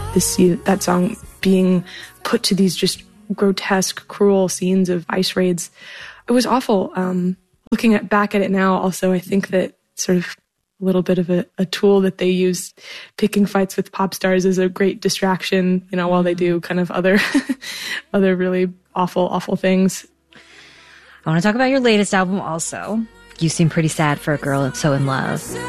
to see that song being put to these just grotesque, cruel scenes of ICE raids. It was awful. Looking back at it now, also, I think that sort of a little bit of a tool that they use, picking fights with pop stars, is a great distraction, while they do kind of other really awful things. I want to talk about your latest album also. You seem pretty sad for a girl so in love.